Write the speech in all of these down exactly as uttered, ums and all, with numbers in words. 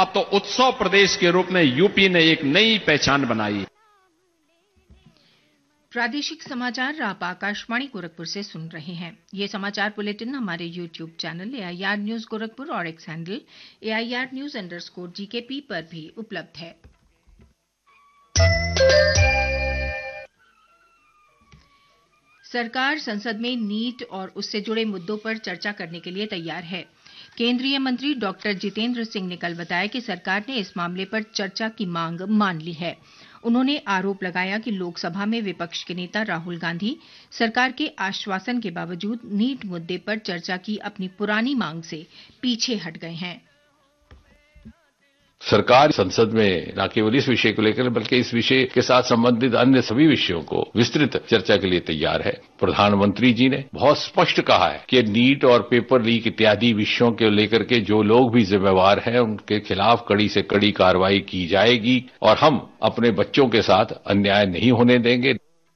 अब तो उत्सव प्रदेश के रूप में यूपी ने एक नई पहचान बनाई। प्रादेशिक समाचार आप आकाशवाणी गोरखपुर से सुन रहे हैं। ये समाचार बुलेटिन हमारे YouTube channel AIR news Gorakhpur और x handle AIR news underscore GKP पर भी उपलब्ध है। सरकार संसद में नीट और उससे जुड़े मुद्दों पर चर्चा करने के लिए तैयार है। केंद्रीय मंत्री डॉक्टर जितेंद्र सिंह ने कल बताया कि सरकार ने इस मामले पर चर्चा की मांग मान ली है। उन्होंने आरोप लगाया कि लोकसभा में विपक्ष के नेता राहुल गांधी सरकार के आश्वासन के बावजूद नीट मुद्दे पर चर्चा की अपनी पुरानी मांग से पीछे हट गए हैं। सरकार संसद में न केवल इस विषय को लेकर बल्कि इस विषय के साथ संबंधित अन्य सभी विषयों को विस्तृत चर्चा के लिए तैयार है। प्रधानमंत्री जी ने बहुत स्पष्ट कहा है कि नीट और पेपर लीक इत्यादि विषयों को लेकर के जो लोग भी जिम्मेवार हैं उनके खिलाफ कड़ी से कड़ी कार्रवाई की जाएगी और हम अपने बच्चों के साथ अन्याय नहीं होने देंगे।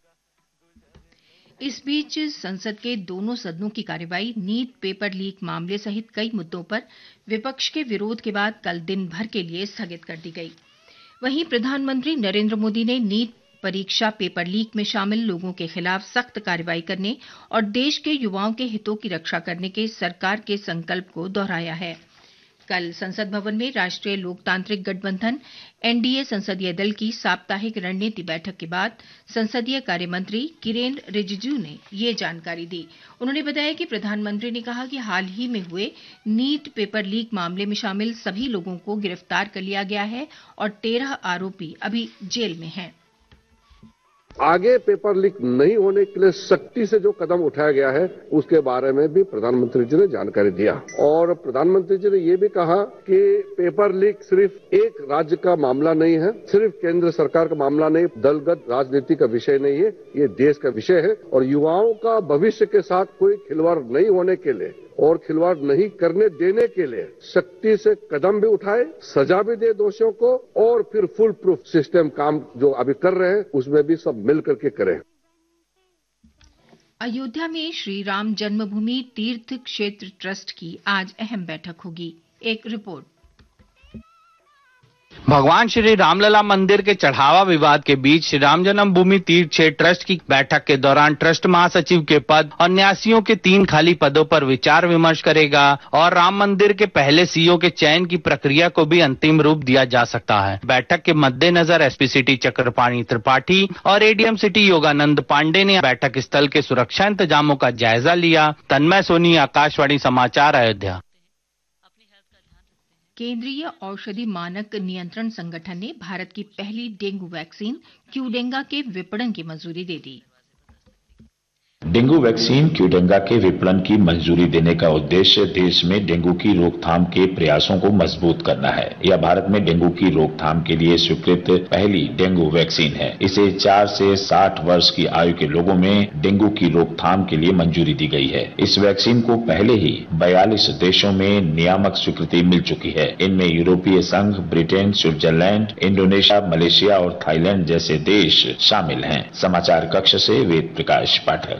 इस बीच संसद के दोनों सदनों की कार्यवाही नीट पेपर लीक मामले सहित कई मुद्दों पर विपक्ष के विरोध के बाद कल दिन भर के लिए स्थगित कर दी गई। वहीं प्रधानमंत्री नरेंद्र मोदी ने नीट परीक्षा पेपर लीक में शामिल लोगों के खिलाफ सख्त कार्रवाई करने और देश के युवाओं के हितों की रक्षा करने के सरकार के संकल्प को दोहराया है। कल संसद भवन में राष्ट्रीय लोकतांत्रिक गठबंधन एनडीए संसदीय दल की साप्ताहिक रणनीति बैठक के बाद संसदीय कार्य मंत्री किरेन रिजिजू ने ये जानकारी दी। उन्होंने बताया कि प्रधानमंत्री ने कहा कि हाल ही में हुए नीट पेपर लीक मामले में शामिल सभी लोगों को गिरफ्तार कर लिया गया है और तेरह आरोपी अभी जेल में हैं। आगे पेपर लीक नहीं होने के लिए सख्ती से जो कदम उठाया गया है उसके बारे में भी प्रधानमंत्री जी ने जानकारी दिया और प्रधानमंत्री जी ने ये भी कहा कि पेपर लीक सिर्फ एक राज्य का मामला नहीं है, सिर्फ केंद्र सरकार का मामला नहीं, दलगत राजनीति का विषय नहीं है, ये देश का विषय है और युवाओं का भविष्य के साथ कोई खिलवाड़ नहीं होने के लिए और खिलवाड़ नहीं करने देने के लिए सख्ती से कदम भी उठाए, सजा भी दे दोषियों को और फिर फुल प्रूफ सिस्टम काम जो अभी कर रहे हैं उसमें भी सब मिल करके करें। अयोध्या में श्री राम जन्मभूमि तीर्थ क्षेत्र ट्रस्ट की आज अहम बैठक होगी। एक रिपोर्ट। भगवान श्री रामलला मंदिर के चढ़ावा विवाद के बीच श्री राम जन्मभूमि तीर्थ क्षेत्र ट्रस्ट की बैठक के दौरान ट्रस्ट महासचिव के पद और न्यासियों के तीन खाली पदों पर विचार विमर्श करेगा और राम मंदिर के पहले सीईओ के चयन की प्रक्रिया को भी अंतिम रूप दिया जा सकता है। बैठक के मद्देनजर एसपी सिटी चक्रपाणी त्रिपाठी और एडीएम सिटी योगानंद पांडे ने बैठक स्थल के सुरक्षा इंतजामों का जायजा लिया। तन्मय सोनी, आकाशवाणी समाचार, अयोध्या। केंद्रीय औषधि मानक नियंत्रण संगठन ने भारत की पहली डेंगू वैक्सीन क्यूडेंगा के विपणन की मंजूरी दे दी। डेंगू वैक्सीन क्यूडेंगा के विपणन की मंजूरी देने का उद्देश्य देश में डेंगू की रोकथाम के प्रयासों को मजबूत करना है। यह भारत में डेंगू की रोकथाम के लिए स्वीकृत पहली डेंगू वैक्सीन है। इसे चार से साठ वर्ष की आयु के लोगों में डेंगू की रोकथाम के लिए मंजूरी दी गई है। इस वैक्सीन को पहले ही बयालीस देशों में नियामक स्वीकृति मिल चुकी है। इनमें यूरोपीय संघ, ब्रिटेन, स्विट्जरलैंड, इंडोनेशिया, मलेशिया और थाईलैंड जैसे देश शामिल हैं। समाचार कक्ष से वेद प्रकाश पाठक।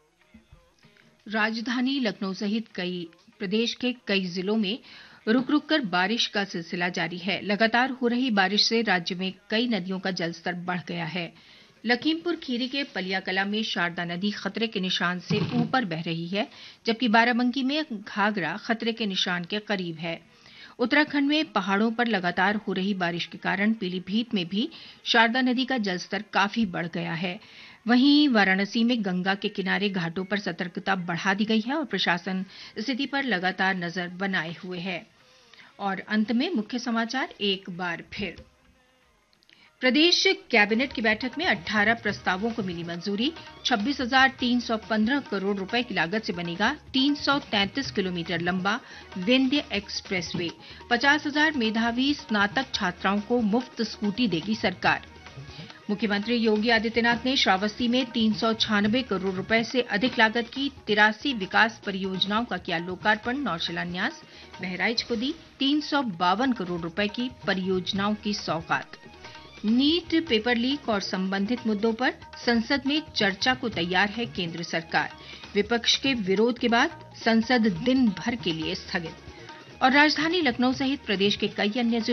राजधानी लखनऊ सहित कई प्रदेश के कई जिलों में रुक रुक कर बारिश का सिलसिला जारी है। लगातार हो रही बारिश से राज्य में कई नदियों का जलस्तर बढ़ गया है। लखीमपुर खीरी के पलियाकला में शारदा नदी खतरे के निशान से ऊपर बह रही है, जबकि बाराबंकी में घाघरा खतरे के निशान के करीब है। उत्तराखंड में पहाड़ों पर लगातार हो रही बारिश के कारण पीलीभीत में भी शारदा नदी का जलस्तर काफी बढ़ गया है। वहीं वाराणसी में गंगा के किनारे घाटों पर सतर्कता बढ़ा दी गई है और प्रशासन स्थिति पर लगातार नजर बनाए हुए है। और अंत में मुख्य समाचार एक बार फिर। प्रदेश कैबिनेट की बैठक में अठारह प्रस्तावों को मिली मंजूरी। छब्बीस हजार तीन सौ पंद्रह करोड़ रुपए की लागत से बनेगा तीन सौ तैंतीस किलोमीटर लंबा विंध्य एक्सप्रेसवे। पचास हजार मेधावी स्नातक छात्राओं को मुफ्त स्कूटी देगी सरकार। मुख्यमंत्री योगी आदित्यनाथ ने श्रावस्ती में तीन सौ छियानवे करोड़ रुपए से अधिक लागत की तिरासी विकास परियोजनाओं का किया लोकार्पण और शिलान्यास। बहराइच को दी तीन सौ बावन करोड़ रुपए की परियोजनाओं की सौगात। नीट पेपर लीक और संबंधित मुद्दों पर संसद में चर्चा को तैयार है केंद्र सरकार। विपक्ष के विरोध के बाद संसद दिन भर के लिए स्थगित। और राजधानी लखनऊ सहित प्रदेश के कई अन्य